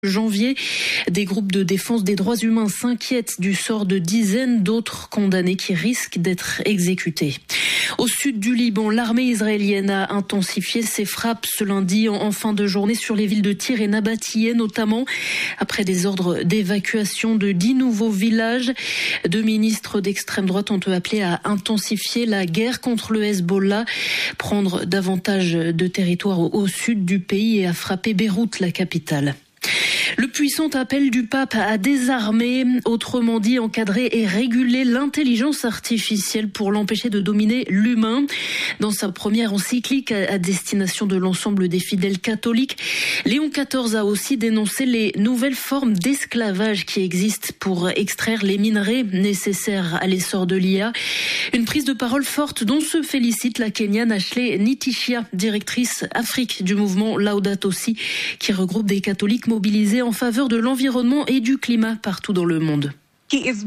Janvier, des groupes de défense des droits humains s'inquiètent du sort de dizaines d'autres condamnés qui risquent d'être exécutés. Au sud du Liban, l'armée israélienne a intensifié ses frappes ce lundi en fin de journée sur les villes de Tyr et Nabatiyeh, notamment après des ordres d'évacuation de 10 nouveaux villages. 2 ministres d'extrême droite ont appelé à intensifier la guerre contre le Hezbollah, prendre davantage de territoire au sud du pays et à frapper Beyrouth, la capitale. Le puissant appel du pape à désarmer, autrement dit encadrer et réguler l'intelligence artificielle pour l'empêcher de dominer l'humain. Dans sa première encyclique à destination de l'ensemble des fidèles catholiques, Léon XIV a aussi dénoncé les nouvelles formes d'esclavage qui existent pour extraire les minerais nécessaires à l'essor de l'IA. Une prise de parole forte dont se félicite la Kenyane Ashley Nitishia, directrice Afrique du mouvement Laudato Si, qui regroupe des catholiques mobilisés en faveur de l'environnement et du climat partout dans le monde. Il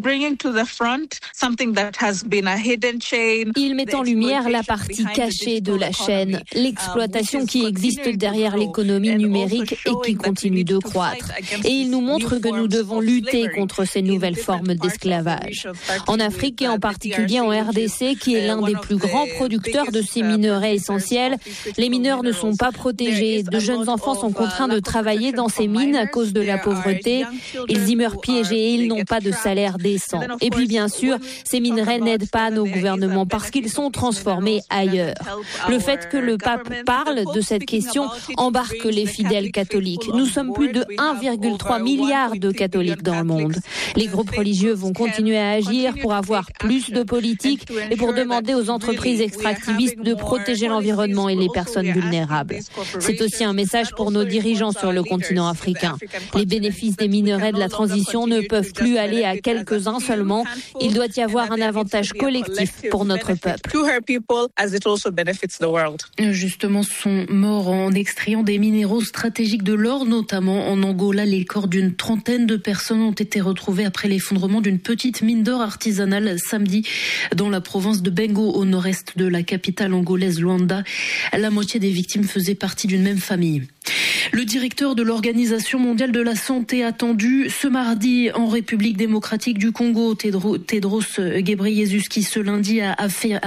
met en lumière la partie cachée de la chaîne, l'exploitation qui existe derrière l'économie numérique et qui continue de croître. Et il nous montre que nous devons lutter contre ces nouvelles formes d'esclavage. En Afrique et en particulier en RDC, qui est l'un des plus grands producteurs de ces minerais essentiels, les mineurs ne sont pas protégés. De jeunes enfants sont contraints de travailler dans ces mines à cause de la pauvreté. Ils y meurent piégés et ils n'ont pas de salaire décent. Et puis bien sûr, ces minerais n'aident pas nos gouvernements parce qu'ils sont transformés ailleurs. Le fait que le pape parle de cette question embarque les fidèles catholiques. Nous sommes plus de 1,3 milliard de catholiques dans le monde. Les groupes religieux vont continuer à agir pour avoir plus de politique et pour demander aux entreprises extractivistes de protéger l'environnement et les personnes vulnérables. C'est aussi un message pour nos dirigeants sur le continent africain. Les bénéfices des minerais de la transition ne peuvent plus aller à quelques-uns seulement. Il doit y avoir un avantage collectif pour notre peuple. Justement, sont morts en extrayant des minéraux stratégiques de l'or, notamment en Angola. Les corps d'une trentaine de personnes ont été retrouvés après l'effondrement d'une petite mine d'or artisanale samedi dans la province de Bengo, au nord-est de la capitale angolaise Luanda. La moitié des victimes faisaient partie d'une même famille. Le directeur de l'Organisation mondiale de la santé attendu ce mardi en République démocratique du Congo, Tedros Ghebreyesus, qui ce lundi a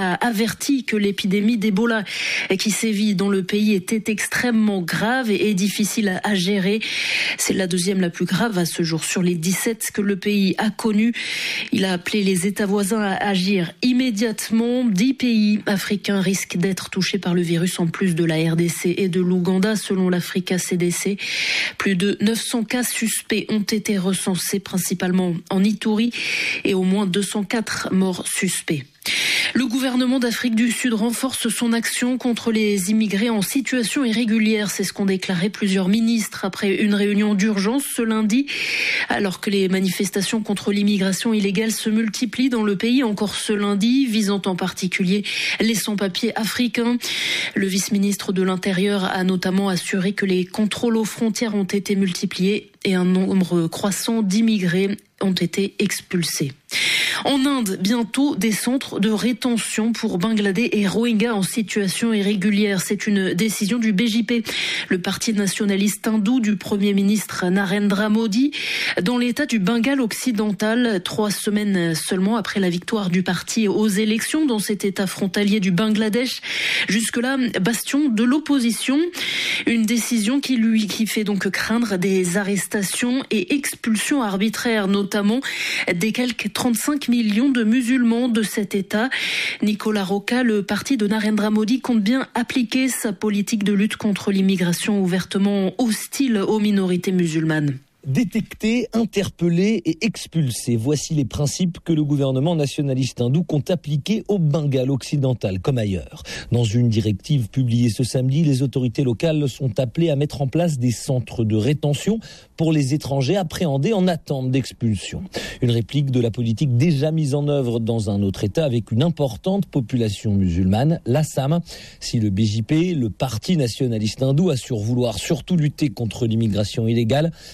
averti que l'épidémie d'Ebola qui sévit dans le pays était extrêmement grave et difficile à gérer. C'est la deuxième la plus grave à ce jour sur les 17 que le pays a connu. Il a appelé les États voisins à agir immédiatement. 10 pays africains risquent d'être touchés par le virus en plus de la RDC et de l'Ouganda, selon l'Africa CDC. Plus de 900 cas suspects ont été recensés, principalement en Ituri, et au moins 204 morts suspects. Le gouvernement d'Afrique du Sud renforce son action contre les immigrés en situation irrégulière. C'est ce qu'ont déclaré plusieurs ministres après une réunion d'urgence ce lundi. Alors que les manifestations contre l'immigration illégale se multiplient dans le pays encore ce lundi, visant en particulier les sans-papiers africains. Le vice-ministre de l'Intérieur a notamment assuré que les contrôles aux frontières ont été multipliés et un nombre croissant d'immigrés ont été expulsés. En Inde, bientôt des centres de rétention pour Bangladais et Rohingyas en situation irrégulière. C'est une décision du BJP, le parti nationaliste hindou du Premier ministre Narendra Modi, dans l'état du Bengale occidental, 3 semaines seulement après la victoire du parti aux élections dans cet état frontalier du Bangladesh, jusque-là bastion de l'opposition. Une décision qui fait donc craindre des arrestations et expulsions arbitraires, notamment des quelques 35 millions de musulmans de cet État. Nicolas Roca, le parti de Narendra Modi, compte bien appliquer sa politique de lutte contre l'immigration ouvertement hostile aux minorités musulmanes. Détecter, interpeller et expulser. Voici les principes que le gouvernement nationaliste hindou compte appliquer au Bengale occidental comme ailleurs. Dans une directive publiée ce samedi, les autorités locales sont appelées à mettre en place des centres de rétention pour les étrangers appréhendés en attente d'expulsion. Une réplique de la politique déjà mise en œuvre dans un autre État avec une importante population musulmane, l'Assam. Si le BJP, le parti nationaliste hindou, assure vouloir surtout lutter contre l'immigration illégale, son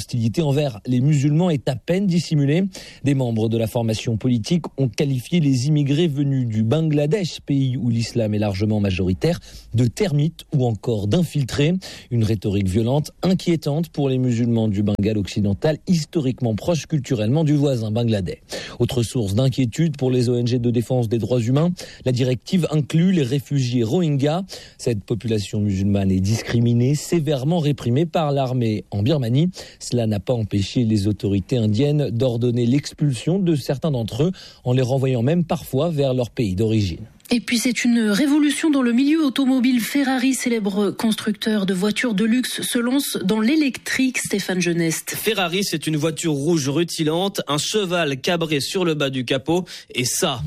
l'hostilité envers les musulmans est à peine dissimulée. Des membres de la formation politique ont qualifié les immigrés venus du Bangladesh, pays où l'islam est largement majoritaire, de termites ou encore d'infiltrés. Une rhétorique violente, inquiétante pour les musulmans du Bengale occidental, historiquement proche culturellement du voisin Bangladesh. Autre source d'inquiétude pour les ONG de défense des droits humains, la directive inclut les réfugiés Rohingyas. Cette population musulmane est discriminée, sévèrement réprimée par l'armée en Birmanie. Cela n'a pas empêché les autorités indiennes d'ordonner l'expulsion de certains d'entre eux, en les renvoyant même parfois vers leur pays d'origine. Et puis c'est une révolution dans le milieu automobile. Ferrari, célèbre constructeur de voitures de luxe, se lance dans l'électrique. Stéphane Genest. Ferrari, c'est une voiture rouge rutilante, un cheval cabré sur le bas du capot et ça.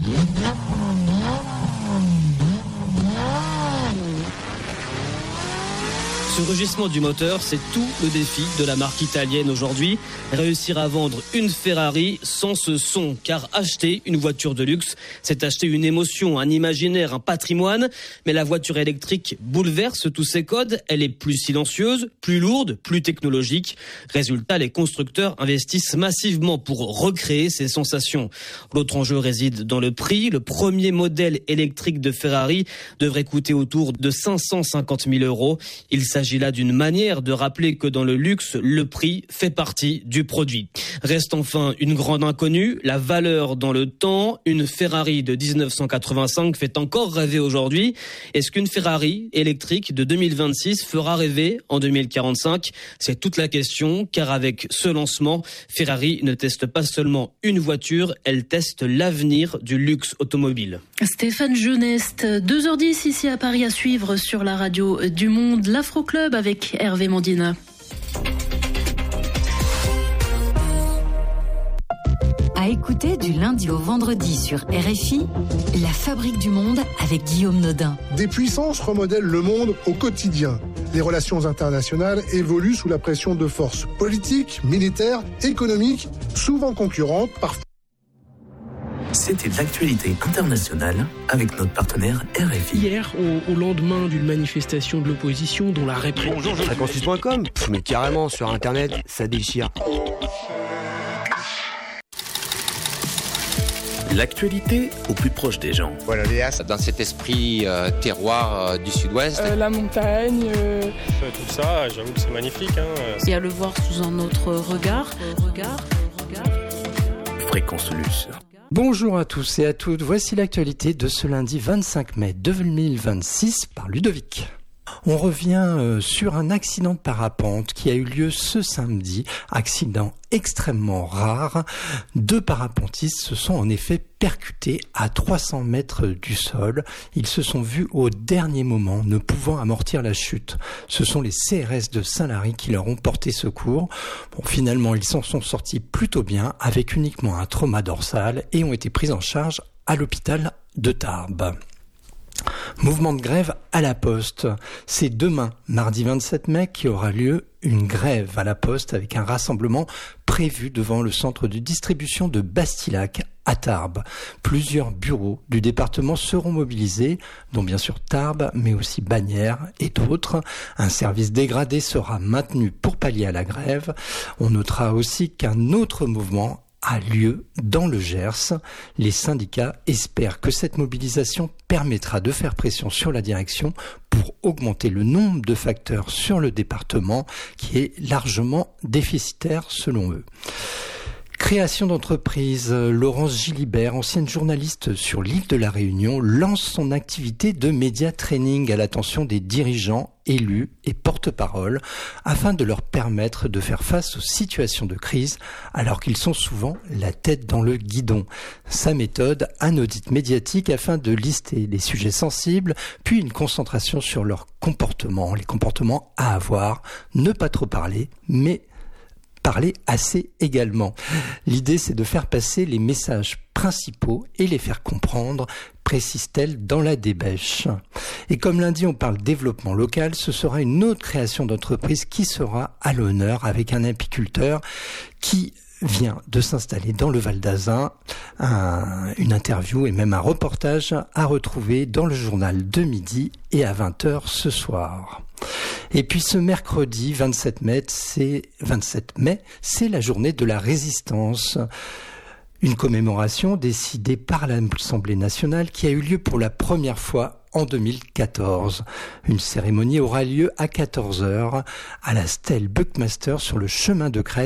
Ce rugissement du moteur, c'est tout le défi de la marque italienne aujourd'hui. Réussir à vendre une Ferrari sans ce son. Car acheter une voiture de luxe, c'est acheter une émotion, un imaginaire, un patrimoine. Mais la voiture électrique bouleverse tous ces codes. Elle est plus silencieuse, plus lourde, plus technologique. Résultat, les constructeurs investissent massivement pour recréer ces sensations. L'autre enjeu réside dans le prix. Le premier modèle électrique de Ferrari devrait coûter autour de 550 000 €. Il s'agit là d'une manière de rappeler que dans le luxe, le prix fait partie du produit. Reste enfin une grande inconnue, la valeur dans le temps. Une Ferrari de 1985 fait encore rêver aujourd'hui. Est-ce qu'une Ferrari électrique de 2026 fera rêver en 2045 ? C'est toute la question, car avec ce lancement, Ferrari ne teste pas seulement une voiture, elle teste l'avenir du luxe automobile. Stéphane Genest, 2h10 ici à Paris à suivre sur la radio du Monde, l'Afro-Club avec Hervé Mandina. À écouter du lundi au vendredi sur RFI, La Fabrique du Monde avec Guillaume Nodin. Des puissances remodèlent le monde au quotidien. Les relations internationales évoluent sous la pression de forces politiques, militaires, économiques, souvent concurrentes, parfois. C'était l'actualité internationale avec notre partenaire RFI. Hier, au lendemain d'une manifestation de l'opposition dont la répression... Fréquencis.com, mais carrément sur Internet, ça déchire. L'actualité au plus proche des gens. Voilà, dans cet esprit terroir du sud-ouest. La montagne. Tout ça, j'avoue que c'est magnifique. Et à le voir sous un autre regard. Fréquence Luce. Bonjour à tous et à toutes, voici l'actualité de ce lundi 25 mai 2026 par Ludovic. On revient sur un accident de parapente qui a eu lieu ce samedi, accident extrêmement rare. 2 parapentistes se sont en effet percutés à 300 mètres du sol. Ils se sont vus au dernier moment, ne pouvant amortir la chute. Ce sont les CRS de Saint-Lary qui leur ont porté secours. Bon, finalement, ils s'en sont sortis plutôt bien, avec uniquement un trauma dorsal et ont été pris en charge à l'hôpital de Tarbes. Mouvement de grève à la Poste. C'est demain, mardi 27 mai, qui aura lieu une grève à la Poste avec un rassemblement prévu devant le centre de distribution de Bastillac à Tarbes. Plusieurs bureaux du département seront mobilisés, dont bien sûr Tarbes, mais aussi Bagnères et d'autres. Un service dégradé sera maintenu pour pallier à la grève. On notera aussi qu'un autre mouvement a lieu dans le Gers. Les syndicats espèrent que cette mobilisation permettra de faire pression sur la direction pour augmenter le nombre de facteurs sur le département qui est largement déficitaire selon eux. Création d'entreprise, Laurence Gilibert, ancienne journaliste sur l'île de la Réunion, lance son activité de média training à l'attention des dirigeants, élus et porte-parole afin de leur permettre de faire face aux situations de crise alors qu'ils sont souvent la tête dans le guidon. Sa méthode, un audit médiatique afin de lister les sujets sensibles, puis une concentration sur leurs comportements, les comportements à avoir, ne pas trop parler, mais parler assez également. L'idée, c'est de faire passer les messages principaux et les faire comprendre, précise-t-elle dans la dépêche. Et comme lundi, on parle développement local, ce sera une autre création d'entreprise qui sera à l'honneur avec un apiculteur qui vient de s'installer dans le Val d'Azun. Une interview et même un reportage à retrouver dans le journal de midi et à 20h ce soir. Et puis ce mercredi 27 mai, c'est la journée de la résistance. Une commémoration décidée par l'Assemblée nationale qui a eu lieu pour la première fois en 2014. Une cérémonie aura lieu à 14h à la stèle Buckmaster sur le chemin de Crète